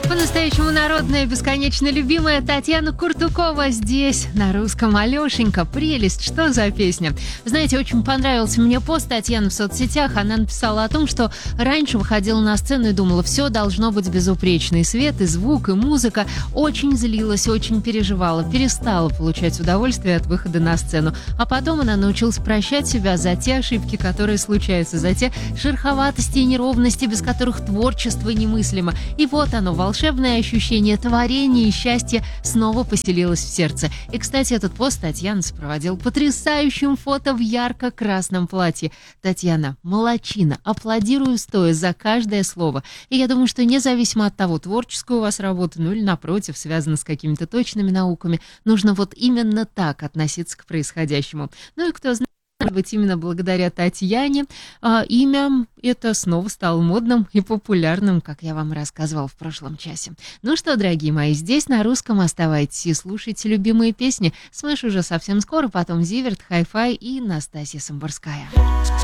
По-настоящему народная, бесконечно любимая Татьяна Куртукова здесь, на русском. Алешенька, прелесть, что за песня? Знаете, очень понравился мне пост Татьяны в соцсетях. Она написала о том, что раньше выходила на сцену и думала, все должно быть безупречно. И свет, и звук, и музыка. Очень злилась, очень переживала, перестала получать удовольствие от выхода на сцену. А потом она научилась прощать себя за те ошибки, которые случаются, за те шероховатости и неровности, без которых творчество немыслимо. И вот оно, волшебное ощущение творения и счастья снова поселилось в сердце. И, кстати, этот пост Татьяна сопроводил потрясающим фото в ярко-красном платье. Татьяна, молодчина, аплодирую стоя за каждое слово. И я думаю, что независимо от того, творческая у вас работа, ну или напротив, связана с какими-то точными науками, нужно вот именно так относиться к происходящему. Ну и кто знает, может быть, именно благодаря Татьяне имя это снова стало модным и популярным, как я вам рассказывала в прошлом часе. Ну что, дорогие мои, здесь на русском оставайтесь и слушайте любимые песни. Смэш уже совсем скоро, потом Зиверт, Хай-Фай и Настасья Самбурская.